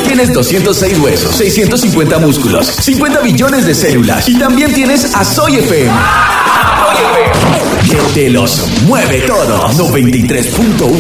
Tienes 206 huesos, 650 músculos, 50 billones de células y también tienes a Soy FM. Que te los mueve todo. 93.1